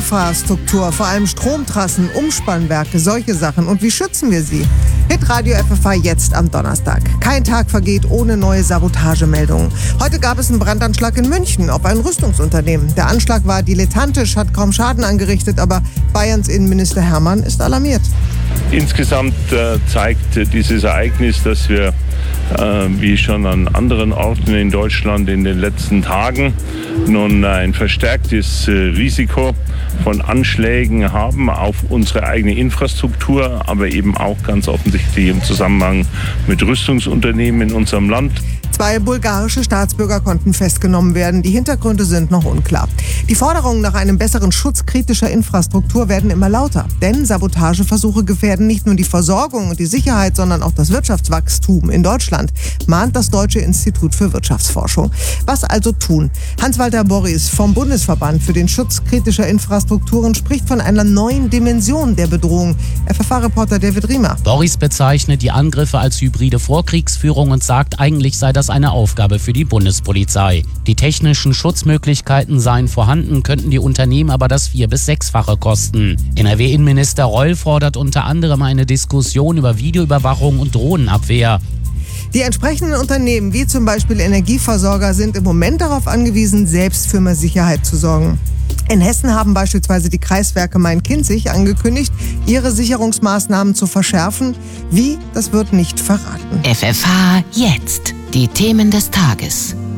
Infrastruktur, vor allem Stromtrassen, Umspannwerke, solche Sachen. Und wie schützen wir sie? Hitradio FFH jetzt am Donnerstag. Kein Tag vergeht ohne neue Sabotagemeldungen. Heute gab es einen Brandanschlag in München auf ein Rüstungsunternehmen. Der Anschlag war dilettantisch, hat kaum Schaden angerichtet, aber Bayerns Innenminister Hermann ist alarmiert. Insgesamt zeigt dieses Ereignis, dass wir, wie schon an anderen Orten in Deutschland in den letzten Tagen, nun ein verstärktes Risiko von Anschlägen haben auf unsere eigene Infrastruktur, aber eben auch ganz offensichtlich im Zusammenhang mit Rüstungsunternehmen in unserem Land. 2 bulgarische Staatsbürger konnten festgenommen werden. Die Hintergründe sind noch unklar. Die Forderungen nach einem besseren Schutz kritischer Infrastruktur werden immer lauter. Denn Sabotageversuche gefährden nicht nur die Versorgung und die Sicherheit, sondern auch das Wirtschaftswachstum in Deutschland, mahnt das Deutsche Institut für Wirtschaftsforschung. Was also tun? Hans-Walter Borries vom Bundesverband für den Schutz kritischer Infrastrukturen spricht von einer neuen Dimension der Bedrohung. FFH-Reporter David Riemer. Borries bezeichnet die Angriffe als hybride Vorkriegsführung und sagt, eigentlich sei das eine Aufgabe für die Bundespolizei. Die technischen Schutzmöglichkeiten seien vorhanden, könnten die Unternehmen aber das 4- bis 6-fache kosten. NRW-Innenminister Reul fordert unter anderem eine Diskussion über Videoüberwachung und Drohnenabwehr. Die entsprechenden Unternehmen, wie zum Beispiel Energieversorger, sind im Moment darauf angewiesen, selbst für mehr Sicherheit zu sorgen. In Hessen haben beispielsweise die Kreiswerke Main-Kinzig angekündigt, ihre Sicherungsmaßnahmen zu verschärfen. Wie, das wird nicht verraten. FFH jetzt. Die Themen des Tages.